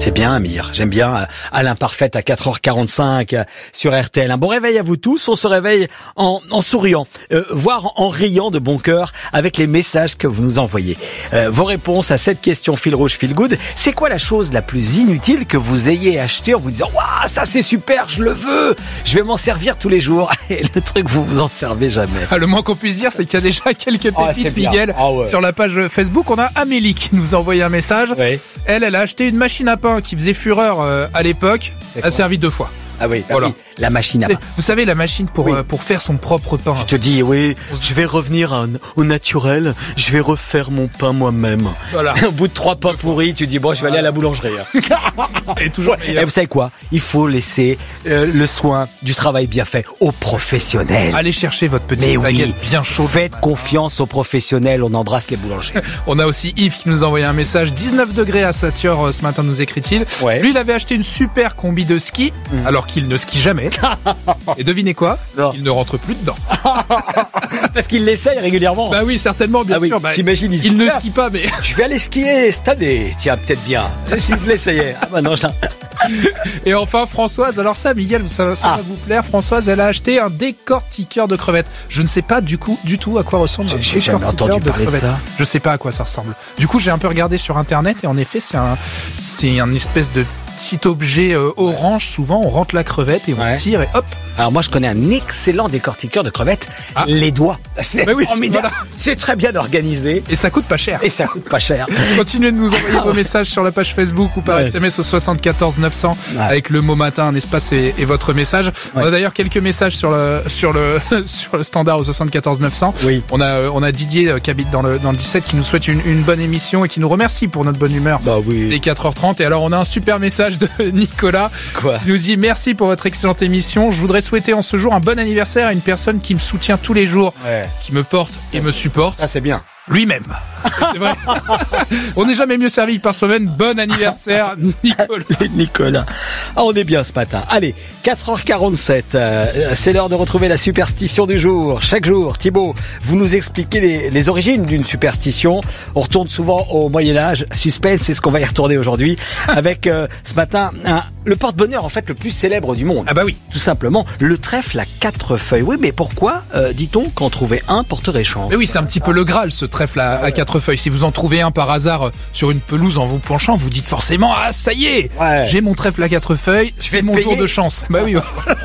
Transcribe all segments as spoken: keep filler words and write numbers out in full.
C'est bien, Amir. J'aime bien Alain Parfait à quatre heures quarante-cinq sur R T L. Un bon réveil à vous tous. On se réveille en, en souriant, euh, voire en riant de bon cœur avec les messages que vous nous envoyez. Euh, vos réponses à cette question fil rouge, fil good. C'est quoi la chose la plus inutile que vous ayez acheté en vous disant « Waouh, ça c'est super, je le veux, je vais m'en servir tous les jours ». Et le truc, vous vous en servez jamais. Ah, le moins qu'on puisse dire, c'est qu'il y a déjà quelques Ah, pépites, c'est bien. Miguel, Ah ouais. sur la page Facebook. On a Amélie qui nous a envoyé un message. Oui. Elle, elle a acheté une machine à pain qui faisait fureur euh, à l'époque. C'est A quoi servi deux fois. Ah oui, bah Voilà. oui, la machine à C'est- pain. Vous savez, la machine pour, Oui. euh, pour faire son propre pain. Je te dis, oui, je vais revenir à- au naturel, je vais refaire mon pain moi-même. Voilà. Au bout de trois pains pourris, tu dis, bon, je vais aller à la boulangerie. hein. Et toujours Ouais. Et meilleur. vous savez quoi? Il faut laisser euh, le soin du travail bien fait aux professionnels. Allez chercher votre petite Mais baguette oui, bien chaude. faites confiance aux professionnels, on embrasse les boulangers. On a aussi Yves qui nous a envoyé un message. dix-neuf degrés à Satur euh, ce matin, nous écrit-il. Ouais. Lui, il avait acheté une super combi de ski, alors qu'il ne skie jamais. Et devinez quoi? Non. Il ne rentre plus dedans. Parce qu'ils l'essayent régulièrement. Bah oui, certainement, bien Ah oui, sûr. Bah, j'imagine, ils se il disent, ne tiens, skie pas, mais... Je vais aller skier cette année. Tiens, peut-être bien. Si je l'essayais. Ah bah non, je... Et enfin, Françoise, alors ça, Miguel, ça, ça Ah. va vous plaire. Françoise, elle a acheté un décortiqueur de crevettes. Je ne sais pas du coup, du tout à quoi ressemble un J'ai- j'ai jamais décortiqueur entendu parler de crevettes. ça. Je sais pas à quoi ça ressemble. Du coup, j'ai un peu regardé sur internet et en effet, c'est un, c'est un espèce de petit objet euh, orange. Souvent, on rentre la crevette et on Ouais. tire et hop. Alors moi, je connais un excellent décortiqueur de crevettes. Ah. Les doigts. C'est Bah oui, formidable. voilà. C'est très bien organisé. Et ça coûte pas cher. Et ça coûte pas cher. Continuez de nous envoyer Ah vos ouais. messages sur la page Facebook ou par Ouais. S M S au soixante-quatorze neuf cents Ouais. avec le mot matin, un espace et, et votre message. On Ouais. a d'ailleurs quelques messages sur le sur le sur le standard au soixante-quatorze neuf cents. Oui. On a euh, on a Didier euh, qui habite dans le dans le dix-sept qui nous souhaite une, une bonne émission et qui nous remercie pour notre bonne humeur. Bah oui. Dès quatre heures trente. Et alors on a un super message de Nicolas Quoi? qui nous dit merci pour votre excellente émission. Je voudrais souhaiter en ce jour un bon anniversaire à une personne qui me soutient tous les jours, Ouais. qui me porte et me supporte. Ça, c'est bien. Lui-même. C'est vrai. On n'est jamais mieux servi que par soi-même. Bon anniversaire, Nicolas. Nicolas. Ah, on est bien ce matin. Allez, quatre heures quarante-sept. euh, c'est l'heure de retrouver la superstition du jour. Chaque jour, Thibaut, vous nous expliquez les, les origines d'une superstition. On retourne souvent au Moyen-Âge. Suspense, c'est ce qu'on va y retourner aujourd'hui. Avec, euh, ce matin, un, le porte-bonheur, en fait, le plus célèbre du monde. Ah bah oui. Tout simplement, le trèfle à quatre feuilles. Oui, mais pourquoi, euh, dit-on, qu'en trouver un porterait chance? Mais oui, c'est un petit peu le Graal, ce trèfle à, à quatre feuilles. Si vous en trouvez un par hasard euh, sur une pelouse en vous penchant, vous dites forcément, ah, ça y est, Ouais. j'ai mon trèfle à quatre feuilles, vais c'est te mon payer. jour de chance. Bah oui.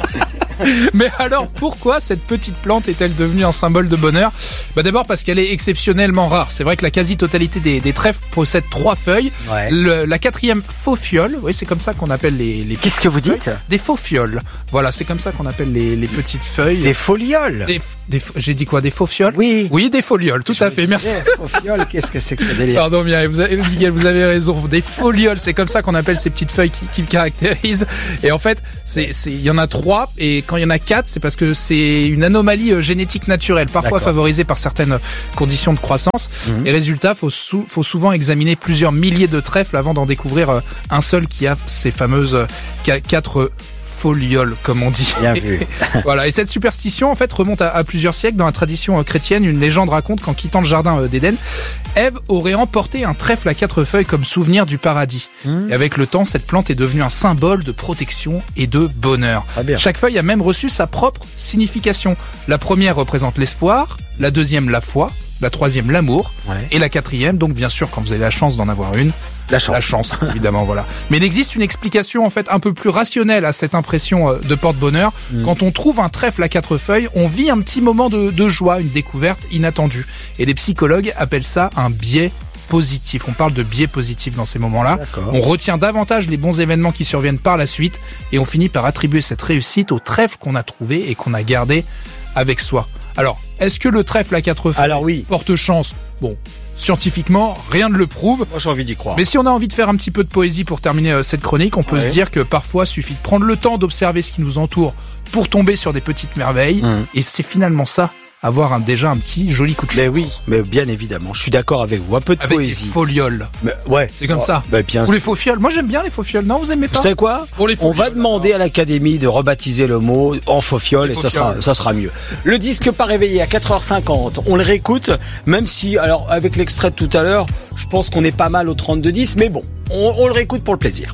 Mais alors, pourquoi cette petite plante est-elle devenue un symbole de bonheur? Bah d'abord parce qu'elle est exceptionnellement rare. C'est vrai que la quasi-totalité des, des trèfles possède trois feuilles. Ouais. Le- la quatrième faux fiole, oui, c'est comme ça qu'on appelle les, les Qu'est-ce que vous dites? Des faux fioles. Voilà, c'est comme ça qu'on appelle les, les petites feuilles. Des folioles. Des, des f- j'ai dit quoi? Des faux fioles? Oui. Oui, des folioles, tout à fait, merci. Folioles, qu'est-ce que c'est que ce délire? Pardon, Mireille, vous avez, Miguel, vous avez raison. Des folioles, c'est comme ça qu'on appelle ces petites feuilles qui, qui le caractérisent. Et en fait, c'est, c'est, il y en a trois, et quand il y en a quatre, c'est parce que c'est une anomalie euh, génétique naturelle, parfois D'accord. favorisée par certaines conditions de croissance. Mhm. Et résultat, faut, sou- faut souvent examiner plusieurs milliers de trèfles avant d'en découvrir euh, un seul qui a ces fameuses euh, qua- quatre euh, folioles, comme on dit. Bien vu. Voilà, et cette superstition en fait remonte à, à plusieurs siècles. Dans la tradition euh, chrétienne, une légende raconte qu'en quittant le jardin euh, d'Éden, Ève aurait emporté un trèfle à quatre feuilles comme souvenir du paradis. Mmh. Et avec le temps, cette plante est devenue un symbole de protection et de bonheur. Très bien. Chaque feuille a même reçu sa propre signification. La première représente l'espoir, la deuxième la foi, la troisième l'amour, Ouais. et la quatrième, donc bien sûr quand vous avez la chance d'en avoir une, La chance. la chance, évidemment, voilà. Mais il existe une explication en fait un peu plus rationnelle à cette impression euh, de porte-bonheur. Mm. Quand on trouve un trèfle à quatre feuilles, on vit un petit moment de, de joie, une découverte inattendue. Et les psychologues appellent ça un biais positif. On parle de biais positif dans ces moments-là. D'accord. On retient davantage les bons événements qui surviennent par la suite et on finit par attribuer cette réussite au trèfle qu'on a trouvé et qu'on a gardé avec soi. Alors, est-ce que le trèfle à quatre feuilles Alors oui. porte chance? Bon, scientifiquement, rien ne le prouve. Moi, j'ai envie d'y croire. Mais si on a envie de faire un petit peu de poésie pour terminer euh, cette chronique, on peut Ouais. se dire que parfois suffit de prendre le temps d'observer ce qui nous entoure pour tomber sur des petites merveilles. Mmh. Et c'est finalement ça, avoir un, déjà un petit joli coup de chance. Mais oui, mais bien évidemment, je suis d'accord avec vous. Un peu de Avec poésie. des folioles. Mais, ouais, C'est comme Oh, ça. Bah, bien Ou les faux fioles. Moi j'aime bien les faux fioles. Non, vous aimez Vous pas? savez quoi? Pour les faux On va fioles. demander à l'académie de rebaptiser le mot en faux fiole Les et faux ça sera, fioles. ça sera mieux. Le disque pas réveillé à quatre heures cinquante, on le réécoute, même si, alors avec l'extrait de tout à l'heure, je pense qu'on est pas mal au trente-deux dix, mais bon, on, on le réécoute pour le plaisir.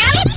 Charlie.